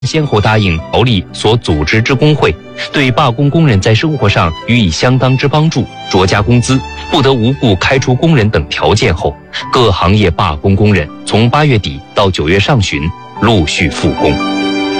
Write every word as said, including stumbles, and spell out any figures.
先后答应条例所组织之工会，对罢工工人在生活上予以相当之帮助，酌加工资，不得无故开除工人等条件后，各行业罢工工人从八月底到九月上旬陆续复工。